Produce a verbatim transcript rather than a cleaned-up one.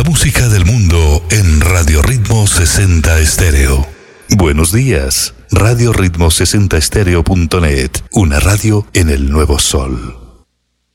música del mundo en Radio Ritmo sesenta Estéreo. Buenos días, radio ritmo sesenta estéreo punto net, una radio en el nuevo sol.